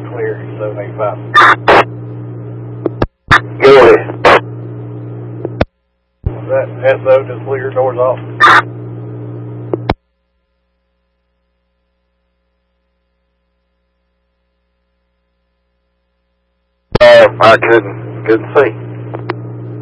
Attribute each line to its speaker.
Speaker 1: clear, 785.
Speaker 2: Go ahead.
Speaker 1: That SO just clear, doors off.
Speaker 2: I couldn't see.